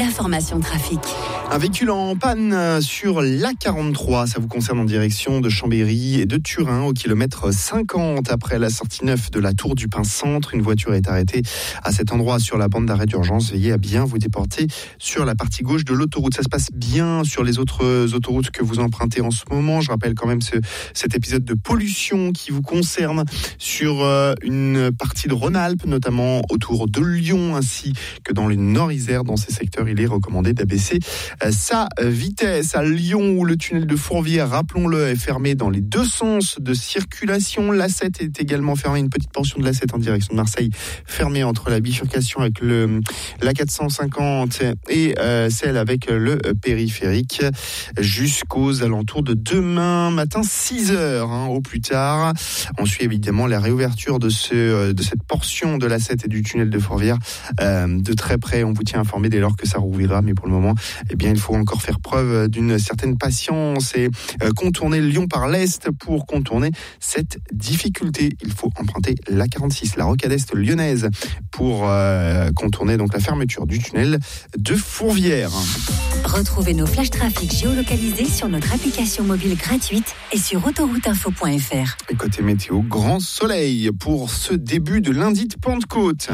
l'information trafic. Un véhicule en panne sur l'A43, ça vous concerne en direction de Chambéry et de Turin au kilomètre 50 après la sortie 9 de la Tour du Pin Centre. Une voiture est arrêtée à cet endroit sur la bande d'arrêt d'urgence. Veillez à bien vous déporter sur la partie gauche de l'autoroute. Ça se passe bien sur les autres autoroutes que vous empruntez en ce moment. Je rappelle quand même cet épisode de pollution qui vous concerne sur une partie de Rhône-Alpes, notamment autour de Lyon ainsi que dans le Nord-Isère. Dans ces secteurs, il est recommandé d'abaisser sa vitesse. À Lyon, où le tunnel de Fourvière, rappelons-le, est fermé dans les deux sens de circulation. L'A7 est également fermée, une petite portion de l'A7 en direction de Marseille, fermée entre la bifurcation avec la 450 et celle avec le périphérique jusqu'aux alentours de demain matin 6h au plus tard. On suit évidemment la réouverture de cette portion de l'A7 et du tunnel de Fourvière de très près. On vous tient informé dès lors que ça rouvrira, mais pour le moment, il faut encore faire preuve d'une certaine patience et contourner Lyon par l'Est. Pour contourner cette difficulté, il faut emprunter l'A46, la rocade est lyonnaise, pour contourner donc la fermeture du tunnel de Fourvière. Retrouvez nos flashs trafic géolocalisés sur notre application mobile gratuite et sur autorouteinfo.fr. Et côté météo, grand soleil pour ce début de lundi de Pentecôte.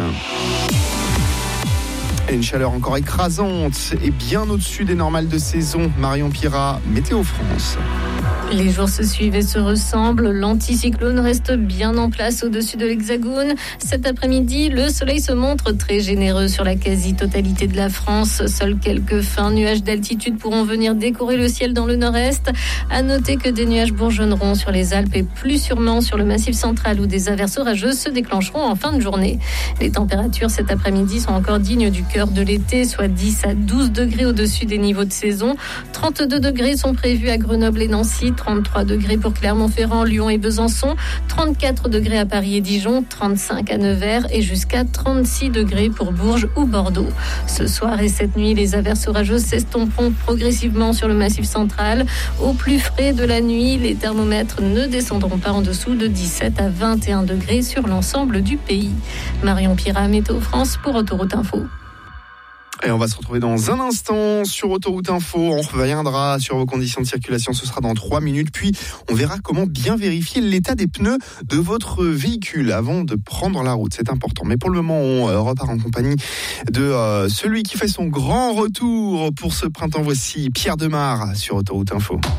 Et une chaleur encore écrasante et bien au-dessus des normales de saison. Marion Pirat, Météo France. Les jours se suivent et se ressemblent. L'anticyclone reste bien en place au-dessus de l'Hexagone. Cet après-midi, le soleil se montre très généreux sur la quasi-totalité de la France. Seuls quelques fins nuages d'altitude pourront venir décorer le ciel dans le nord-est. À noter que des nuages bourgeonneront sur les Alpes et plus sûrement sur le Massif central où des averses orageuses se déclencheront en fin de journée. Les températures cet après-midi sont encore dignes du cœur de l'été, soit 10 à 12 degrés au-dessus des niveaux de saison. 32 degrés sont prévus à Grenoble et Nancy, 33 degrés pour Clermont-Ferrand, Lyon et Besançon, 34 degrés à Paris et Dijon, 35 à Nevers et jusqu'à 36 degrés pour Bourges ou Bordeaux. Ce soir et cette nuit, les averses orageuses s'estomperont progressivement sur le Massif central. Au plus frais de la nuit, les thermomètres ne descendront pas en dessous de 17 à 21 degrés sur l'ensemble du pays. Marion Pirat, Météo France pour Autoroute Info. Et on va se retrouver dans un instant sur Autoroute Info. On reviendra sur vos conditions de circulation. Ce sera dans 3 minutes. Puis, on verra comment bien vérifier l'état des pneus de votre véhicule avant de prendre la route. C'est important. Mais pour le moment, on repart en compagnie de celui qui fait son grand retour pour ce printemps. Voici Pierre Demar sur Autoroute Info.